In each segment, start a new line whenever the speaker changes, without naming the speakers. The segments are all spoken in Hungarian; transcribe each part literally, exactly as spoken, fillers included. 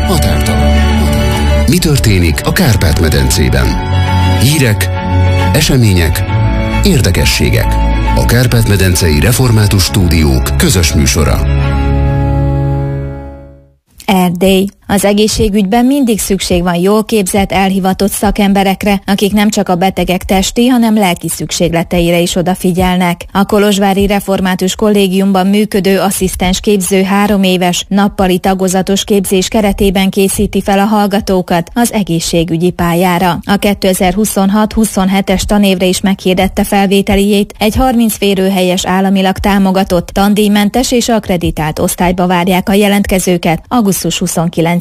határtalan. Mi történik a Kárpát-medencében? Hírek, események, érdekességek. A Kárpát-medencei Református Stúdiók közös műsora.
Erdély. Az egészségügyben mindig szükség van jól képzett, elhivatott szakemberekre, akik nem csak a betegek testi, hanem lelki szükségleteire is odafigyelnek. A Kolozsvári Református Kollégiumban működő asszisztens képző három éves, nappali tagozatos képzés keretében készíti fel a hallgatókat az egészségügyi pályára. A kétezer-huszonhat huszonhetes tanévre is meghirdette felvételiét, egy harminc férőhelyes államilag támogatott, tandíjmentes és akkreditált osztályba várják a jelentkezőket augusztus huszonkilencedikéig.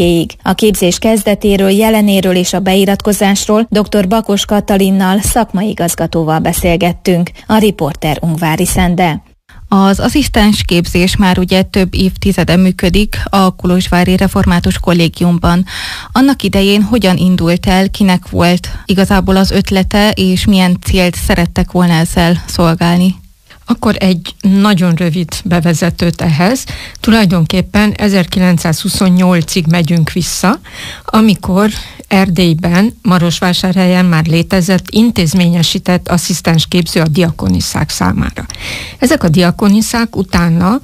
A képzés kezdetéről, jelenéről és a beiratkozásról dr. Bakos Katalinnal, szakmai igazgatóval beszélgettünk. A riporter Ungvári Szende.
Az asszisztens képzés már ugye több évtizede működik a Kolozsvári Református Kollégiumban. Annak idején hogyan indult el, kinek volt igazából az ötlete, és milyen célt szerettek volna ezzel szolgálni?
Akkor egy nagyon rövid bevezetőt ehhez. Tulajdonképpen ezerkilencszázhuszonnyolcig megyünk vissza, amikor Erdélyben, Marosvásárhelyen már létezett intézményesített asszisztens képző a diakoniszák számára. Ezek a diakoniszák utána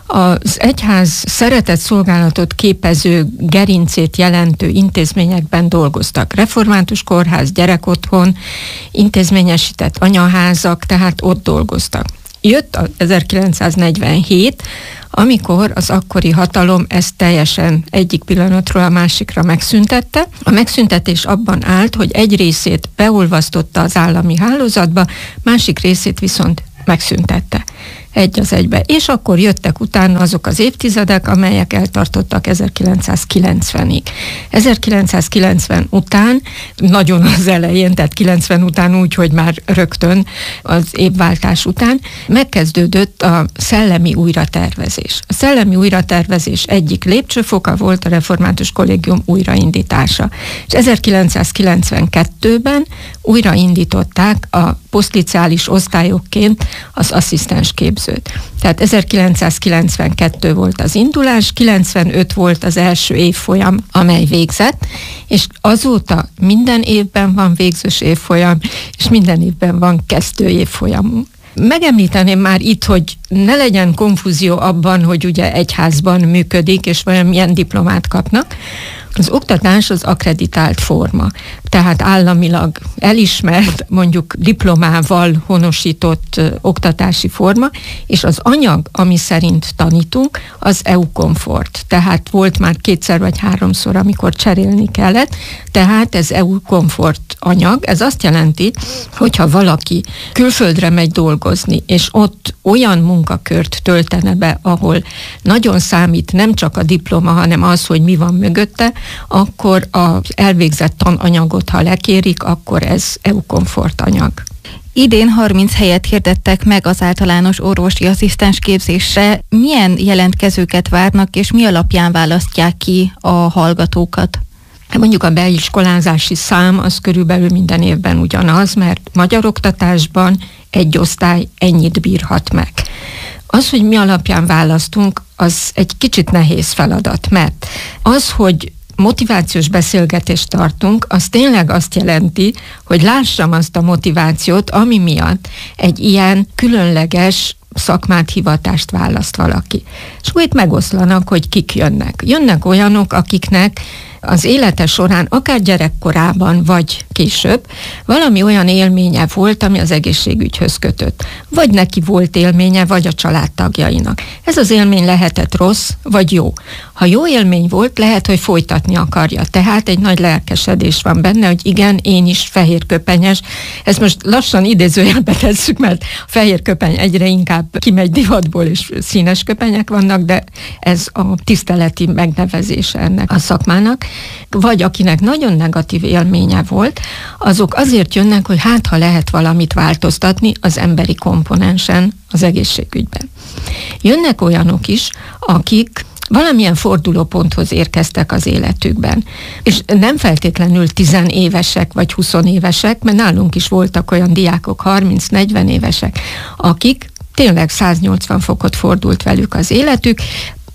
az egyház szeretett szolgálatot képező gerincét jelentő intézményekben dolgoztak. Református kórház, gyerekotthon, intézményesített anyaházak, tehát ott dolgoztak. Jött az ezerkilencszáznegyvenhét, amikor az akkori hatalom ezt teljesen egyik pillanatról a másikra megszüntette. A megszüntetés abban állt, hogy egy részét beolvasztotta az állami hálózatba, másik részét viszont megszüntette egy az egybe. És akkor jöttek utána azok az évtizedek, amelyek eltartottak ezerkilencszázkilencvenig. ezerkilencszázkilencven után, nagyon az elején, tehát kilencven után úgy, hogy már rögtön az évváltás után, megkezdődött a szellemi újratervezés. A szellemi újratervezés egyik lépcsőfoka volt a Református Kollégium újraindítása. És ezerkilencszázkilencvenkettőben újraindították a posztliceális osztályokként az asszisztens képzőt. Tehát ezerkilencszázkilencvenkettő volt az indulás, kilencvenöt volt az első évfolyam, amely végzett, és azóta minden évben van végzős évfolyam, és minden évben van kezdő évfolyamunk. Megemlíteném már itt, hogy ne legyen konfúzió abban, hogy ugye egyházban működik, és vajon milyen diplomát kapnak. Az oktatás az akkreditált forma, tehát államilag elismert, mondjuk diplomával honosított ö, oktatási forma, és az anyag, ami szerint tanítunk, az é u-komfort. Tehát volt már kétszer vagy háromszor, amikor cserélni kellett, tehát ez é u-komfort anyag. Ez azt jelenti, hogyha valaki külföldre megy dolgozni, és ott olyan munkakört töltene be, ahol nagyon számít nem csak a diploma, hanem az, hogy mi van mögötte, akkor az elvégzett tananyagot, ha lekérik, akkor ez é u-komfort anyag.
Idén harminc helyet hirdettek meg az általános orvosi asszisztens képzésre. Milyen jelentkezőket várnak, és mi alapján választják ki a hallgatókat?
Mondjuk a beiskolázási szám az körülbelül minden évben ugyanaz, mert magyar oktatásban egy osztály ennyit bírhat meg. Az, hogy mi alapján választunk, az egy kicsit nehéz feladat, mert az, hogy motivációs beszélgetést tartunk, az tényleg azt jelenti, hogy lássam azt a motivációt, ami miatt egy ilyen különleges szakmát, hivatást választ valaki. És akkor itt megoszlanak, hogy kik jönnek. Jönnek olyanok, akiknek az élete során, akár gyerekkorában, vagy később, valami olyan élménye volt, ami az egészségügyhöz kötött. Vagy neki volt élménye, vagy a családtagjainak. Ez az élmény lehetett rossz, vagy jó. Ha jó élmény volt, lehet, hogy folytatni akarja. Tehát egy nagy lelkesedés van benne, hogy igen, én is fehérköpenyes. Ezt most lassan idézőjelbe tesszük, mert a fehérköpeny egyre inkább kimegy divatból, és színes köpenyek vannak, de ez a tiszteleti megnevezése ennek a szakmának. Vagy akinek nagyon negatív élménye volt, azok azért jönnek, hogy hát ha lehet valamit változtatni az emberi komponensen az egészségügyben. Jönnek olyanok is, akik valamilyen fordulóponthoz érkeztek az életükben. És nem feltétlenül tizenévesek vagy huszonévesek, mert nálunk is voltak olyan diákok, harminc-negyven évesek, akik tényleg száznyolcvan fokot fordult velük az életük,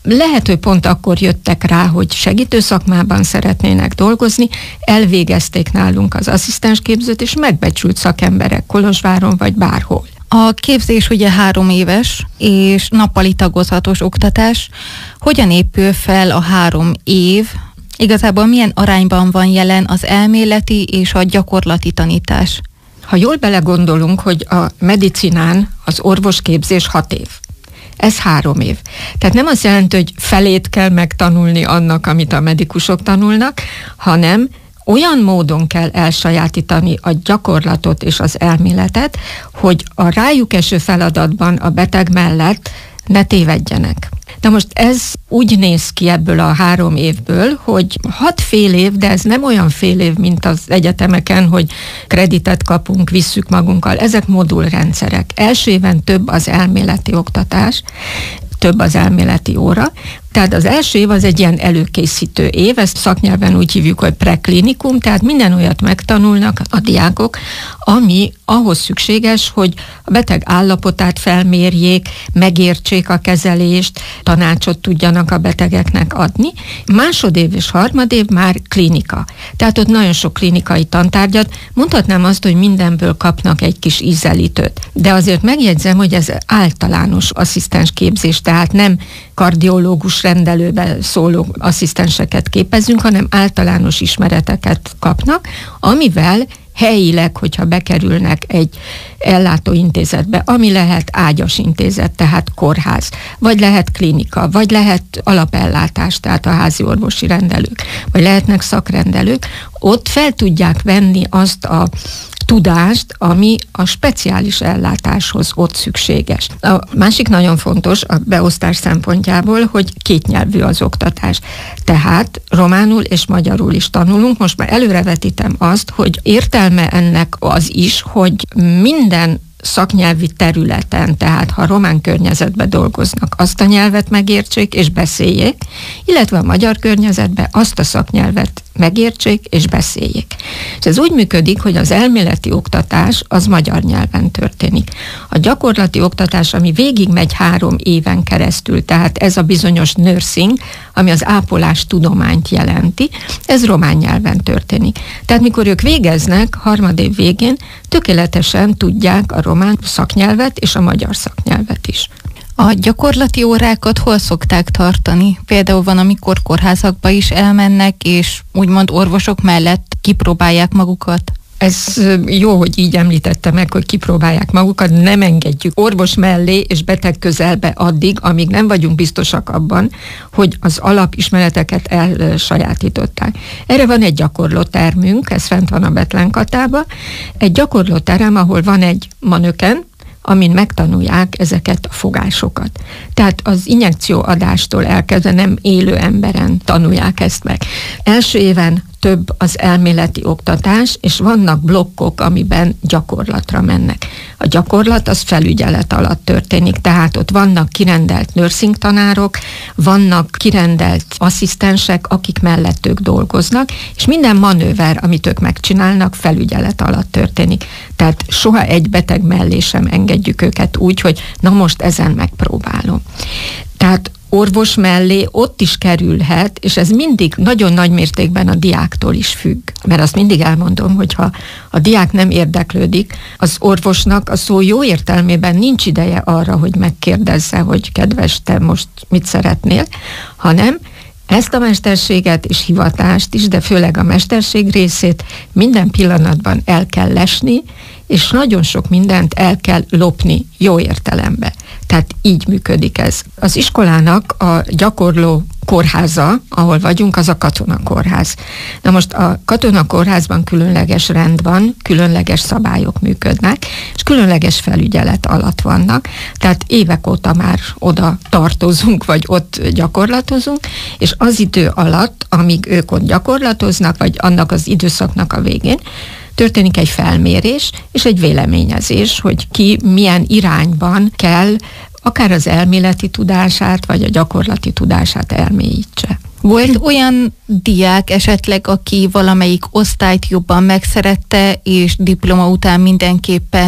Lehet, hogy pont akkor jöttek rá, hogy segítő szakmában szeretnének dolgozni, elvégezték nálunk az asszisztensképzőt, és megbecsült szakemberek Kolozsváron vagy bárhol.
A képzés ugye három éves, és nappali tagozatos oktatás. Hogyan épül fel a három év? Igazából milyen arányban van jelen az elméleti és a gyakorlati tanítás?
Ha jól belegondolunk, hogy a medicinán az orvosképzés hat év. Ez három év. Tehát nem azt jelenti, hogy felét kell megtanulni annak, amit a medikusok tanulnak, hanem olyan módon kell elsajátítani a gyakorlatot és az elméletet, hogy a rájuk eső feladatban a beteg mellett ne tévedjenek. Na most ez úgy néz ki ebből a három évből, hogy hat fél év, de ez nem olyan fél év, mint az egyetemeken, hogy kreditet kapunk, visszük magunkkal. Ezek modulrendszerek. Első éven több az elméleti oktatás, több az elméleti óra. Tehát az első év az egy ilyen előkészítő év, ezt szaknyelven úgy hívjuk, hogy preklinikum, tehát minden olyat megtanulnak a diákok, ami ahhoz szükséges, hogy a beteg állapotát felmérjék, megértsék a kezelést, tanácsot tudjanak a betegeknek adni. Másodév és harmadév már klinika. Tehát ott nagyon sok klinikai tantárgyat, mondhatnám azt, hogy mindenből kapnak egy kis ízelítőt. De azért megjegyzem, hogy ez általános asszisztens képzés, tehát nem kardiológus rendelőbe szóló asszisztenseket képezünk, hanem általános ismereteket kapnak, amivel helyileg, hogyha bekerülnek egy ellátóintézetbe, ami lehet ágyas intézet, tehát kórház, vagy lehet klinika, vagy lehet alapellátás, tehát a házi orvosi rendelők, vagy lehetnek szakrendelők, ott fel tudják venni azt a tudást, ami a speciális ellátáshoz ott szükséges. A másik nagyon fontos a beosztás szempontjából, hogy kétnyelvű az oktatás. Tehát románul és magyarul is tanulunk. Most már előrevetítem azt, hogy értelme ennek az is, hogy minden szaknyelvi területen, tehát ha román környezetben dolgoznak, azt a nyelvet megértsék és beszéljék, illetve a magyar környezetben azt a szaknyelvet megértsék és beszéljék. És ez úgy működik, hogy az elméleti oktatás az magyar nyelven történik. A gyakorlati oktatás, ami végigmegy három éven keresztül, tehát ez a bizonyos nursing, ami az ápolás tudományt jelenti, ez román nyelven történik. Tehát mikor ők végeznek, harmadév végén tökéletesen tudják a román szaknyelvet és a magyar szaknyelvet is.
A gyakorlati órákat hol szokták tartani? Például van, amikor kórházakba is elmennek, és úgymond orvosok mellett kipróbálják magukat.
Ez jó, hogy így említette meg, hogy kipróbálják magukat, nem engedjük orvos mellé és beteg közelbe addig, amíg nem vagyunk biztosak abban, hogy az alapismereteket elsajátították. Erre van egy gyakorlótermünk, ez fent van a Betlenkatában, egy gyakorlóterem, ahol van egy manöken, amin megtanulják ezeket a fogásokat. Tehát az injekcióadástól elkezdve nem élő emberen tanulják ezt meg. Első éven több az elméleti oktatás, és vannak blokkok, amiben gyakorlatra mennek. A gyakorlat az felügyelet alatt történik, tehát ott vannak kirendelt nursing tanárok, vannak kirendelt asszisztensek, akik mellett ők dolgoznak, és minden manőver, amit ők megcsinálnak, felügyelet alatt történik. Tehát soha egy beteg mellé sem engedjük őket úgy, hogy na most ezen megpróbálom. Tehát orvos mellé ott is kerülhet, és ez mindig nagyon nagy mértékben a diáktól is függ. Mert azt mindig elmondom, hogy ha a diák nem érdeklődik, az orvosnak a szó jó értelmében nincs ideje arra, hogy megkérdezze, hogy kedves, te most mit szeretnél, hanem ezt a mesterséget és hivatást is, de főleg a mesterség részét minden pillanatban el kell lesni, és nagyon sok mindent el kell lopni jó értelembe. Tehát így működik ez. Az iskolának a gyakorló kórháza, ahol vagyunk, az a katonakórház. Na most a katonakórházban különleges rend van, különleges szabályok működnek, és különleges felügyelet alatt vannak, tehát évek óta már oda tartozunk, vagy ott gyakorlatozunk, és az idő alatt, amíg ők ott gyakorlatoznak, vagy annak az időszaknak a végén, történik egy felmérés és egy véleményezés, hogy ki milyen irányban kell akár az elméleti tudását, vagy a gyakorlati tudását elmélyítse.
Volt olyan diák esetleg, aki valamelyik osztályt jobban megszerette, és diploma után mindenképpen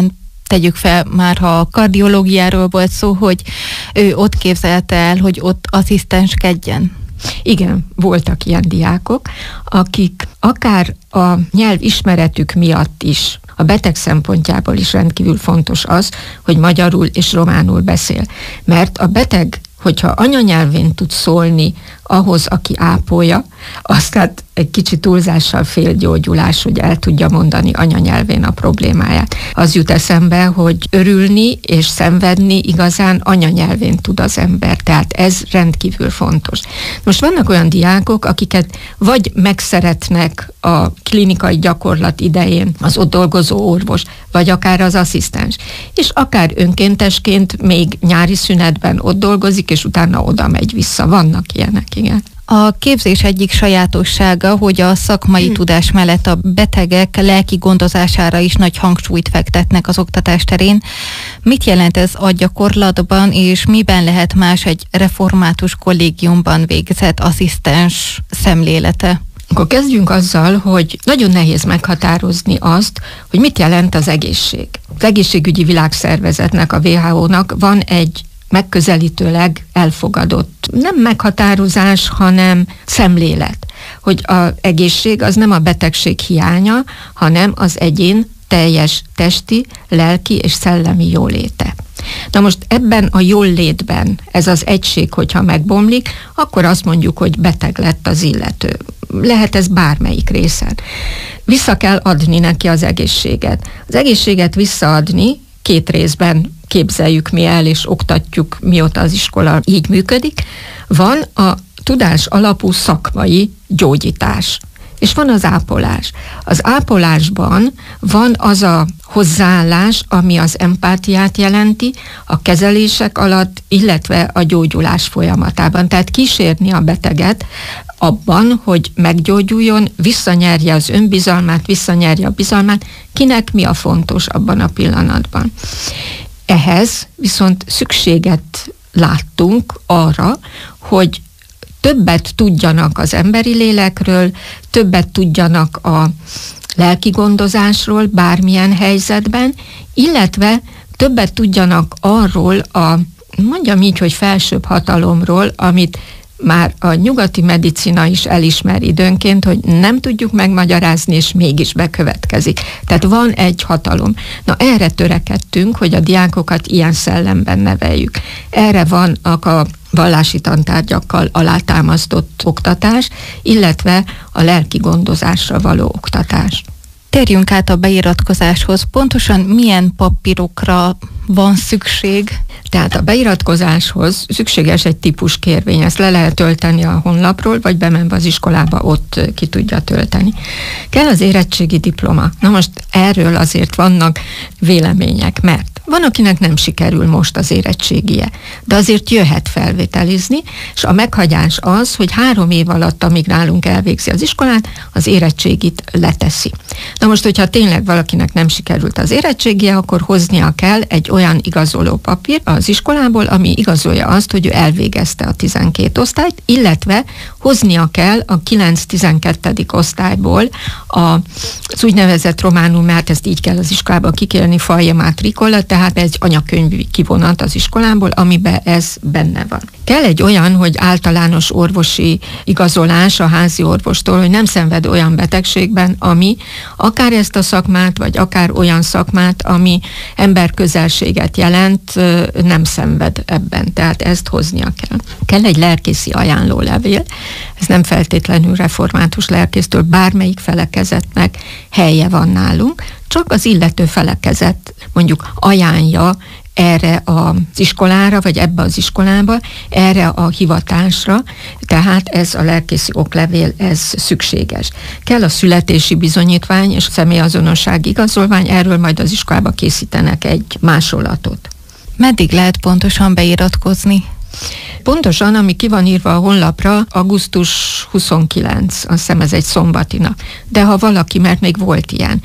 tegyük fel, már ha a kardiológiáról volt szó, hogy ő ott képzelte el, hogy ott asszisztenskedjen.
Igen, voltak ilyen diákok, akik akár a nyelvismeretük miatt is, a beteg szempontjából is rendkívül fontos az, hogy magyarul és románul beszél. Mert a beteg, hogyha anyanyelvén tud szólni ahhoz, aki ápolja, azt hát egy kicsit túlzással félgyógyulás, hogy el tudja mondani anyanyelvén a problémáját. Az jut eszembe, hogy örülni és szenvedni igazán anyanyelvén tud az ember, tehát ez rendkívül fontos. Most vannak olyan diákok, akiket vagy megszeretnek a klinikai gyakorlat idején az ott dolgozó orvos, vagy akár az asszisztens, és akár önkéntesként még nyári szünetben ott dolgozik, és utána oda megy vissza. Vannak ilyenek, igen.
A képzés egyik sajátossága, hogy a szakmai hmm. tudás mellett a betegek lelki gondozására is nagy hangsúlyt fektetnek az oktatás terén. Mit jelent ez a gyakorlatban, és miben lehet más egy református kollégiumban végzett asszisztens szemlélete?
Akkor kezdjünk azzal, hogy nagyon nehéz meghatározni azt, hogy mit jelent az egészség. Az egészségügyi világszervezetnek, a vé há ó-nak van egy megközelítőleg elfogadott, nem meghatározás, hanem szemlélet, hogy az egészség az nem a betegség hiánya, hanem az egyén teljes testi, lelki és szellemi jóléte. Na most ebben a jóllétben ez az egység, hogyha megbomlik, akkor azt mondjuk, hogy beteg lett az illető. Lehet ez bármelyik részen. Vissza kell adni neki az egészséget. Az egészséget visszaadni két részben képzeljük mi el, és oktatjuk, mióta az iskola így működik. Van a tudás alapú szakmai gyógyítás, és van az ápolás. Az ápolásban van az a hozzáállás, ami az empátiát jelenti a kezelések alatt, illetve a gyógyulás folyamatában. Tehát kísérni a beteget abban, hogy meggyógyuljon, visszanyerje az önbizalmát, visszanyerje a bizalmát, kinek mi a fontos abban a pillanatban. Ehhez viszont szükséget láttunk arra, hogy többet tudjanak az emberi lélekről, többet tudjanak a lelki gondozásról bármilyen helyzetben, illetve többet tudjanak arról a, mondjam így, hogy felsőbb hatalomról, amit már a nyugati medicina is elismer időnként, hogy nem tudjuk megmagyarázni, és mégis bekövetkezik. Tehát van egy hatalom. Na erre törekedtünk, hogy a diákokat ilyen szellemben neveljük. Erre vannak a vallási tantárgyakkal alátámasztott oktatás, illetve a lelki gondozásra való oktatás.
Térjünk át a beiratkozáshoz. Pontosan milyen papírokra van szükség?
Tehát a beiratkozáshoz szükséges egy típus kérvény, ezt le lehet tölteni a honlapról, vagy bemenve az iskolába, ott ki tudja tölteni. Kell az érettségi diploma. Na most erről azért vannak vélemények, mert van, akinek nem sikerül most az érettségie, de azért jöhet felvételizni, és a meghagyás az, hogy három év alatt, amíg nálunk elvégzi az iskolát, az érettségit leteszi. Na most, hogyha tényleg valakinek nem sikerült az érettségie, akkor hoznia kell egy olyan igazoló papír az iskolából, ami igazolja azt, hogy ő elvégezte a tizenkét osztályt, illetve hoznia kell a kilenc-tizenkettedik osztályból az úgynevezett románul, mert ezt így kell az iskolába kikérni, falje matricola, tehát egy anyakönyvi kivonat az iskolából, amiben ez benne van. Kell egy olyan, hogy általános orvosi igazolás a házi orvostól, hogy nem szenved olyan betegségben, ami akár ezt a szakmát, vagy akár olyan szakmát, ami emberközelséget jelent, nem szenved ebben. Tehát ezt hoznia kell. Kell egy lelkészi ajánlólevél, ez nem feltétlenül református lelkésztől, bármelyik felekezetnek helye van nálunk, csak az illető felekezet mondjuk ajánlja erre az iskolára, vagy ebbe az iskolába, erre a hivatásra, tehát ez a lelkészi oklevél, ez szükséges. Kell a születési bizonyítvány és a személyazonosság igazolvány, erről majd az iskolába készítenek egy másolatot.
Meddig lehet pontosan beiratkozni?
Pontosan, ami ki van írva a honlapra, augusztus huszonkilencedike, azt hiszem ez egy szombati nap. De ha valaki, mert még volt ilyen,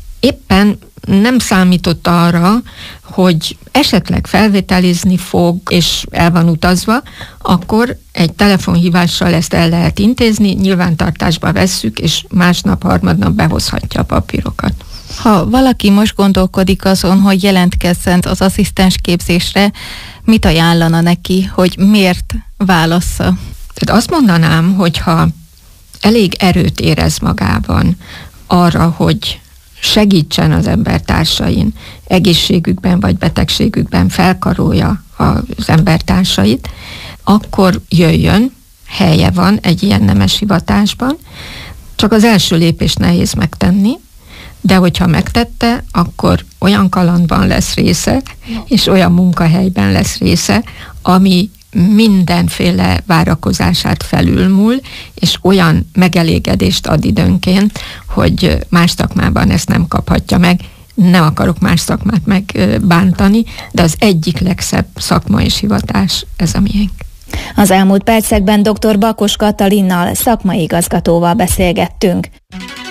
éppen nem számított arra, hogy esetleg felvételizni fog, és el van utazva, akkor egy telefonhívással ezt el lehet intézni, nyilvántartásba vesszük, és másnap, harmadnap behozhatja a papírokat.
Ha valaki most gondolkodik azon, hogy jelentkezzen az asszisztens képzésre, mit ajánlana neki, hogy miért válassza?
Tehát azt mondanám, hogyha elég erőt érez magában arra, hogy segítsen az embertársain, egészségükben vagy betegségükben felkarolja az embertársait, akkor jöjjön, helye van egy ilyen nemes hivatásban, csak az első lépést nehéz megtenni, de hogyha megtette, akkor olyan kalandban lesz része, és olyan munkahelyben lesz része, ami mindenféle várakozását felülmúl, és olyan megelégedést ad időnként, hogy más szakmában ezt nem kaphatja meg. Nem akarok más szakmát megbántani, de az egyik legszebb szakma és hivatás ez a miénk.
Az elmúlt percekben dr. Bakos Katalinnal, szakmai igazgatóval beszélgettünk.